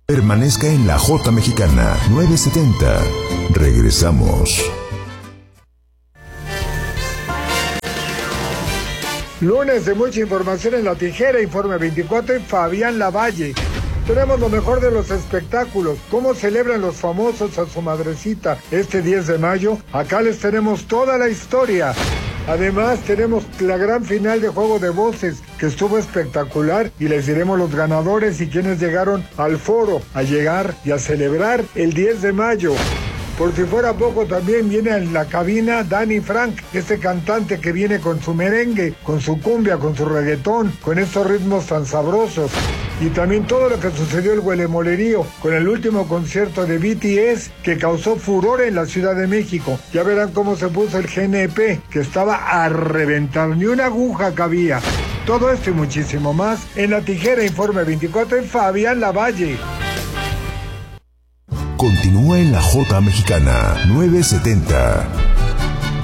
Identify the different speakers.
Speaker 1: Permanezca en la J Mexicana 970. Regresamos.
Speaker 2: Lunes de mucha información en La Tijera, Informe 24 y Fabián Lavalle. Tenemos lo mejor de los espectáculos, cómo celebran los famosos a su madrecita este 10 de mayo. Acá les tenemos toda la historia. Además, tenemos la gran final de Juego de Voces, que estuvo espectacular, y les diremos los ganadores y quienes llegaron al foro a llegar y a celebrar el 10 de mayo. Por si fuera poco, también viene en la cabina Danny Frank, este cantante que viene con su merengue, con su cumbia, con su reggaetón, con estos ritmos tan sabrosos. Y también todo lo que sucedió el huelemolerío con el último concierto de BTS que causó furor en la Ciudad de México. Ya verán cómo se puso el GNP, que estaba a reventar, ni una aguja cabía. Todo esto y muchísimo más en La Tijera, Informe 24 en Fabián Lavalle.
Speaker 1: Continúa en la J Mexicana 970.